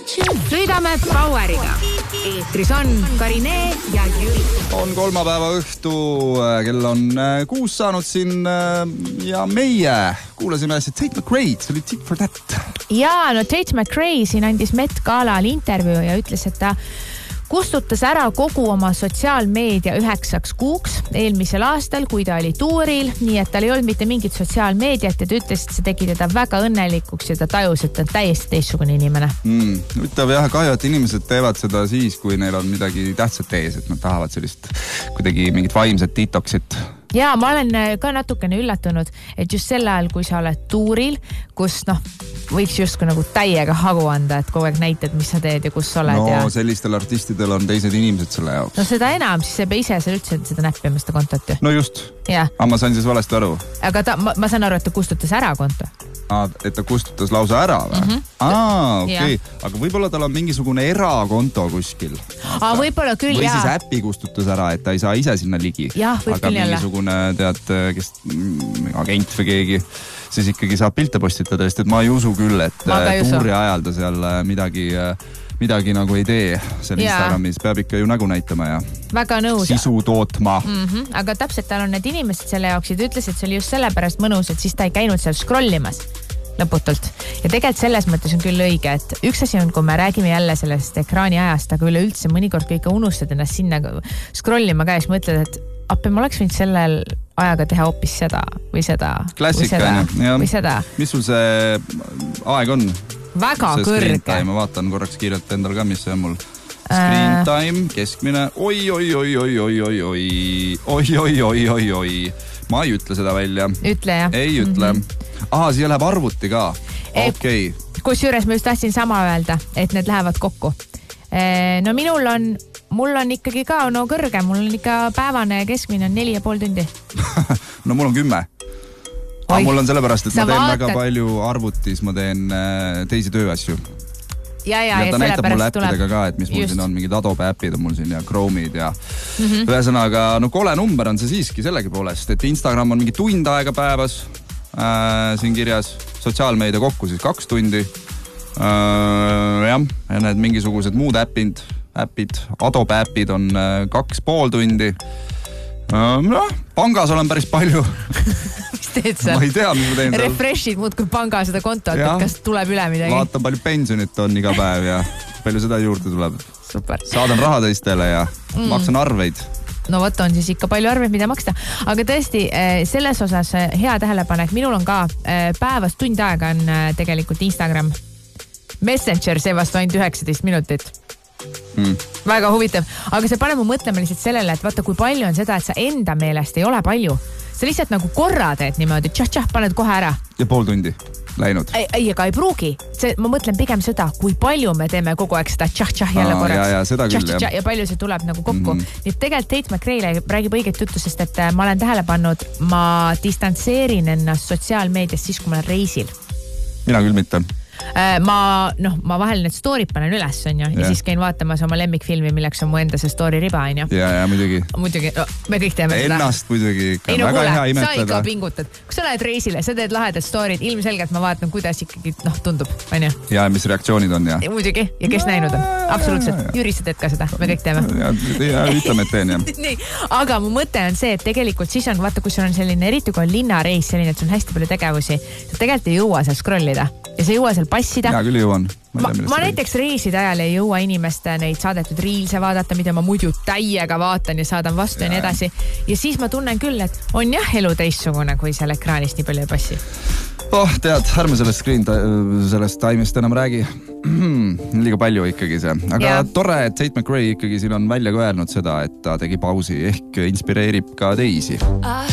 Sõidame Poweriga. Eetris on Karine ja Jüri. On kolmapäeva õhtu, kell on 6 saanud siin ja meie kuulasime Tate McRae, see oli Tit for That. Jaa, no Tate McRae siin andis Met Galal intervjuu ja ütles, et ta kustutas ära kogu oma sotsiaalmeedia 9 kuuks eelmisel aastal, kui ta oli tuuril, nii et tal ei olnud mitte mingit sotsiaalmeediat ja ta ütles, et see tegi teda väga õnnelikuks ja ta tajus, et ta on täiesti teistsugune inimene. Ütleb jah, kahju, et inimesed teevad seda siis, kui neil on midagi tähtsat ees, et nad tahavad sellist kuidagi mingit vaimset detoxit. Jaa, ma olen ka natukene üllatunud, et just sel ajal, kui sa oled tuuril, kus võiks justkui nagu täiega hagu anda, et kogu aeg näitad, mis sa teed ja kus sa oled. No sellistel artistidel on teised inimesed selle jaoks. No seda enam, siis sa ei pea ise seal üldse seda näppima seda kontot ju. No just. Aga ma sain siis valesti aru. Aga ma saan aru, et ta kustutas ära konto. Et ta kustutas lausa ära või? Okei. Aga võib-olla tal on mingisugune erakonto kuskil. Võib-olla küll, või siis äppi kustutas ära, et ta ei saa ise sinna ligi. Aga mingisugune, kes agent või keegi, siis ikkagi saab pilte postitada, sest et ma ei usu küll, et tuuri ajal ta seal midagi nagu ei tee seal Instagramis. Peab ikka ju nägu näitama ja väga nõus. Sisu tootma. Aga täpselt tal on need inimesed selle jaoks ja ta ütles, et see oli just sellepärast mõnus, et siis ta ei käinud seal scrollimas lõputult. Ja tegelikult selles mõttes on küll õige, et üks asi on, kui me räägime jälle sellest ekraani ajast, aga üleüldse mõnikord kui ikka unustad ennast sinna scrollima ka ja siis mõtled, et appi, ma oleks võinud sellel ajaga teha hoopis seda või seda. Klassika, või seda. Mis sul see aeg on? Väga kõrge. Ma vaatan korraks kiirelt endal ka, mis see on mul. Screen time, keskmine. Oi. Ma ei ütle seda välja. Ütle, jah. Ei ütle. Siia läheb arvuti ka. Okei. Kusjuures ma just tahtsin sama öelda, et need lähevad kokku. No mul on ikkagi ka kõrge. Mul on ikka päevane keskmine on 4,5 tundi. No mul on 10. Aga mul on sellepärast, et ma teen väga palju arvutis, ma teen teisi tööasju. Ja ta näitab mulle äppidega ka, et mis mul siin on, mingid Adobe äppid on mul siin ja Chrome'id ja ühesõnaga, kole number on see siiski sellegi poolest, et Instagram on mingi tund aega päevas siin kirjas, sotsiaalmeedia kokku siis 2 tundi ja need mingisugused muud äpid, Adobe äpid on 2,5 tundi. Pangas olen päris palju. Mis teed seal? Ma ei tea, mis ma teen seal. Refreshid muud kui panga seda kontot, et kas tuleb üle midagi. Vaatan, palju pensionit on iga päev ja palju seda juurde tuleb. Super. Saadan raha teistele ja maksan arveid. No võt on siis ikka palju arveid, mida maksta. Aga tõesti, selles osas hea tähelepanek. Minul on ka päevas tund aega on tegelikult Instagram. Messenger seevast ainult 19 minutit. Väga huvitav, aga see paneb mu mõtlema lihtsalt sellele, et vaata kui palju on seda, et sa enda meelest ei ole palju. Sa lihtsalt nagu korra teed niimoodi, tšah, paned kohe ära. Ja 0,5 tundi läinud. Ei, aga ei pruugi. Ma mõtlen pigem seda, kui palju me teeme kogu aeg seda tšah jälle korraks. Ja seda küll, jah. Ja palju see tuleb nagu kokku. Nii et tegelikult Tate McRae räägib õiget juttu, sest et ma olen tähele pannud, ma distantseerin ennast sotsiaalmeediast siis, kui ma olen reisil. Mina küll mitte. Ma vahel need story'd panen üles, on ju, ja siis käin vaatamas oma lemmikfilmi, milleks on mu enda see story riba, on ju. Ja muidugi. Muidugi, me kõik teeme seda. Ennast muidugi ikka, väga hea imetleda. Sa ikka pingutad. Kui sa lähed reisile, sa teed lahedad story'd, ilmselgelt ma vaatan, kuidas ikkagi tundub, on ju. Ja mis reaktsioonid on, ja. Muidugi, ja kes näinud on. Absoluutselt. Jüri, sa teed ka seda, me kõik teeme. Ja ütleme, et teen, jah. Nii, aga mu mõte on see, et tegelikult siis on, vaata, kui sul on selline, eriti kui on linnareis selline, et sul on hästi palju tegevusi, sa tegelikult ei jõua seal scrollida ja sa ei jõua seal passida. Ja küll jõuan. Ma näiteks reiside ajal ei jõua inimeste neid saadetud riilse vaadata, mida ma muidu täiega vaatan ja saadan vastu ja nii edasi. Ja siis ma tunnen küll, et on jah elu teistsugune, kui seal ekraanist nii palju ei passi. Tead, ärme sellest taimist enam räägi. Liiga palju ikkagi see. Aga tore, et Tate McRae ikkagi siin on välja ka öelnud seda, et ta tegi pausi ehk inspireerib ka teisi.